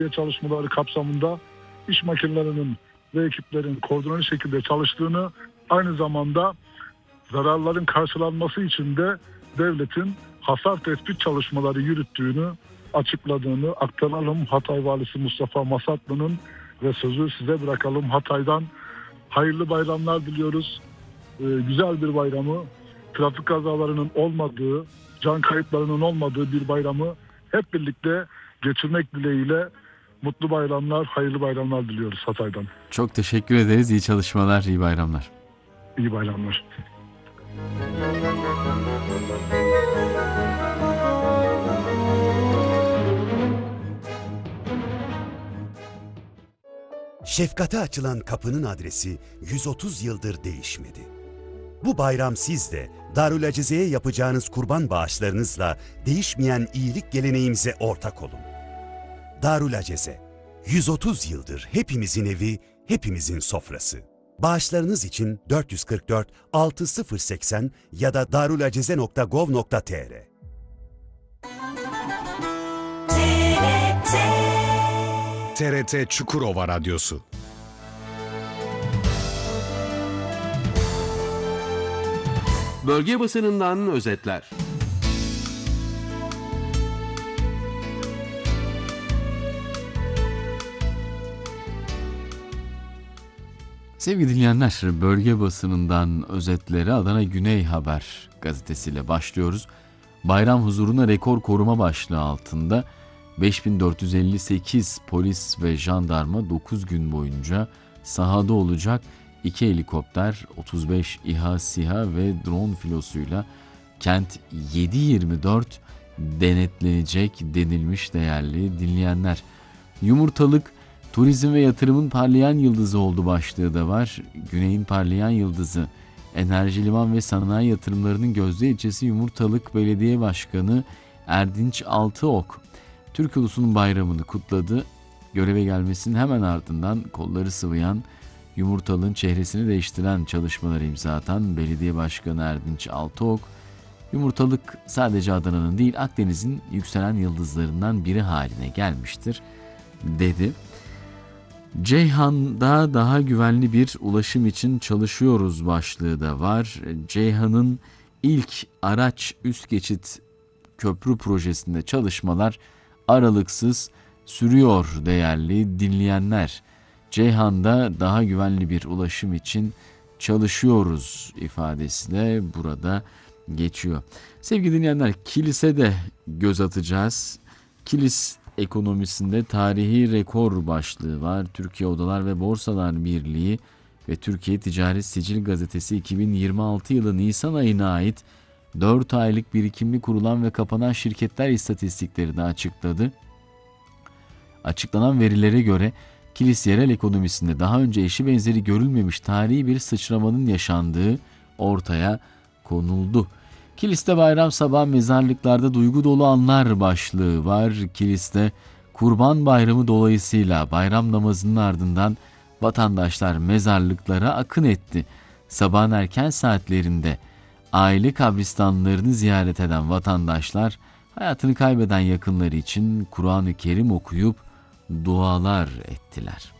çalışmaları kapsamında iş makinelerinin ve ekiplerin koordineli şekilde çalıştığını, aynı zamanda zararların karşılanması için de devletin hasar tespit çalışmaları yürüttüğünü açıkladığını aktaralım. Hatay Valisi Mustafa Masatlı'nın ve sözü size bırakalım. Hatay'dan hayırlı bayramlar diliyoruz. Güzel bir bayramı, trafik kazalarının olmadığı, can kayıplarının olmadığı bir bayramı hep birlikte geçirmek dileğiyle mutlu bayramlar, hayırlı bayramlar diliyoruz Hatay'dan. Çok teşekkür ederiz. İyi çalışmalar, iyi bayramlar. İyi bayramlar. Şefkate açılan kapının adresi 130 yıldır değişmedi. Bu bayram siz de Darül Acize'ye yapacağınız kurban bağışlarınızla değişmeyen iyilik geleneğimize ortak olun. Darül Acize, 130 yıldır hepimizin evi, hepimizin sofrası. Bağışlarınız için 444 6080 ya da darulacize.gov.tr. TRT Çukurova Radyosu. Bölge basınından özetler. Sevgili dinleyenler, bölge basınından özetleri Adana Güney Haber gazetesiyle başlıyoruz. Bayram huzuruna rekor koruma başlığı altında 5458 polis ve jandarma 9 gün boyunca sahada olacak. 2 helikopter, 35 İHA, SİHA ve drone filosuyla kent 7/24 denetlenecek denilmiş değerli dinleyenler. Yumurtalık, turizm ve yatırımın parlayan yıldızı oldu başlığı da var. Güney'in parlayan yıldızı, enerji, liman ve sanayi yatırımlarının gözde ilçesi Yumurtalık Belediye Başkanı Erdinç Altıok, Türk ulusunun bayramını kutladı. Göreve gelmesinin hemen ardından kolları sıvayan, Yumurtalık'ın çehresini değiştiren çalışmaları imza atan Belediye Başkanı Erdinç Altıok, Yumurtalık sadece Adana'nın değil Akdeniz'in yükselen yıldızlarından biri haline gelmiştir, dedi. Ceyhan'da daha güvenli bir ulaşım için çalışıyoruz başlığı da var. Ceyhan'ın ilk araç üst geçit köprü projesinde çalışmalar aralıksız sürüyor değerli dinleyenler. Ceyhan'da daha güvenli bir ulaşım için çalışıyoruz ifadesi de burada geçiyor. Sevgili dinleyenler, Kilis'e de göz atacağız. Kilis ekonomisinde tarihi rekor başlığı var. Türkiye Odalar ve Borsalar Birliği ve Türkiye Ticaret Sicil Gazetesi 2026 yılı Nisan ayına ait 4 aylık birikimli kurulan ve kapanan şirketler istatistiklerini açıkladı. Açıklanan verilere göre Kilis yerel ekonomisinde daha önce eşi benzeri görülmemiş tarihi bir sıçramanın yaşandığı ortaya konuldu. Kilis'te bayram sabahı mezarlıklarda duygu dolu anlar başlığı var. Kilis'te Kurban Bayramı dolayısıyla bayram namazının ardından vatandaşlar mezarlıklara akın etti. Sabahın erken saatlerinde aile kabristanlarını ziyaret eden vatandaşlar hayatını kaybeden yakınları için Kur'an-ı Kerim okuyup dualar ettiler.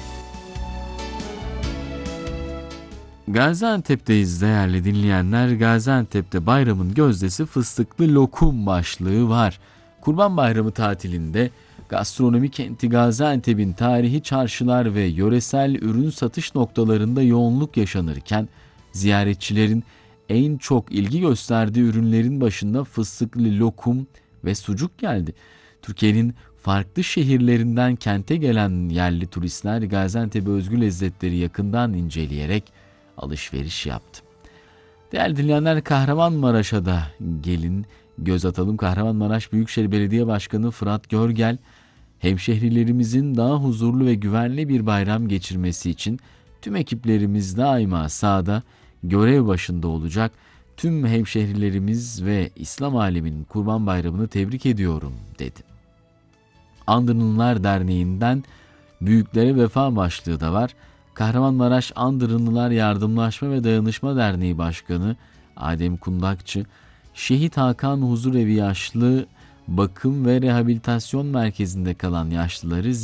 Gaziantep'teyiz değerli dinleyenler. Gaziantep'te bayramın gözdesi fıstıklı lokum başlığı var. Kurban Bayramı tatilinde gastronomi kenti Gaziantep'in tarihi çarşılar ve yöresel ürün satış noktalarında yoğunluk yaşanırken ziyaretçilerin en çok ilgi gösterdiği ürünlerin başında fıstıklı lokum ve sucuk geldi. Türkiye'nin farklı şehirlerinden kente gelen yerli turistler Gaziantep'e özgü lezzetleri yakından inceleyerek alışveriş yaptı. Değerli dinleyenler, Kahramanmaraş'a da gelin göz atalım. Kahramanmaraş Büyükşehir Belediye Başkanı Fırat Görgel, hemşehrilerimizin daha huzurlu ve güvenli bir bayram geçirmesi için tüm ekiplerimiz daima sahada görev başında olacak. Tüm hemşehrilerimiz ve İslam aleminin Kurban Bayramı'nı tebrik ediyorum, dedi. Andırınlılar Derneği'nden büyüklere vefa başlığı da var. Kahramanmaraş Andırınlılar Yardımlaşma ve Dayanışma Derneği Başkanı Adem Kundakçı, Şehit Hakan Huzurevi Yaşlı bakım ve rehabilitasyon merkezinde kalan yaşlıları